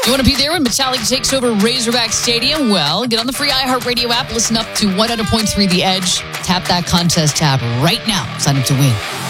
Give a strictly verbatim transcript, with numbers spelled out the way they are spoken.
You want to be there when Metallica takes over Razorback Stadium? Well, get on the free iHeartRadio app, listen up to one hundred point three The Edge, tap that contest tab right now, sign up to win.